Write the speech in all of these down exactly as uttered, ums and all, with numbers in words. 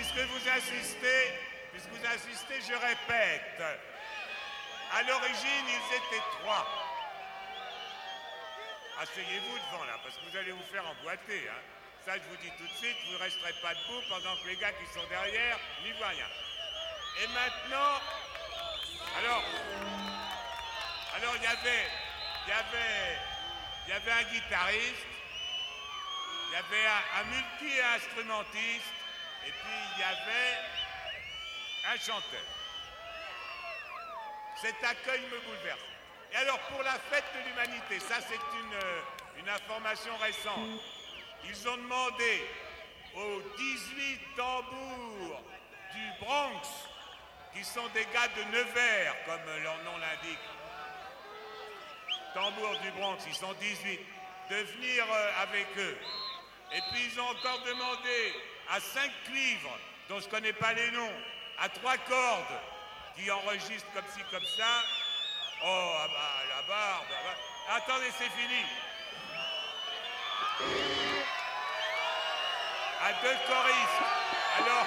puisque vous insistez, puisque vous insistez, je répète. À l'origine, ils étaient trois. Asseyez-vous devant là, parce que vous allez vous faire emboîter. Hein. Ça, je vous dis tout de suite, vous ne resterez pas debout pendant que les gars qui sont derrière n'y voient rien. Et maintenant, alors, alors il y avait, il y avait, il y avait un guitariste, il y avait un, un multi-instrumentiste, et puis il y avait un chanteur. Cet accueil me bouleverse. Et alors, pour la fête de l'humanité, ça c'est une, une information récente, ils ont demandé aux dix-huit tambours du Bronx, qui sont des gars de Nevers, comme leur nom l'indique, tambours du Bronx, ils sont dix-huit, de venir avec eux. Et puis ils ont encore demandé à cinq cuivres, dont je ne connais pas les noms, à trois cordes, qui enregistrent comme ci, comme ça. Oh, ah bah, la barbe, ah bah. Attendez, c'est fini. À deux choristes. Alors,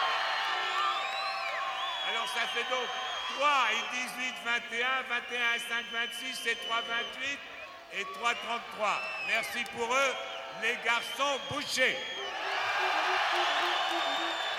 alors ça fait donc trois et dix-huit, vingt et un, vingt et un et cinq, vingt-six, et trois, vingt-huit, et trois, trente-trois. Merci pour eux, les garçons bouchés.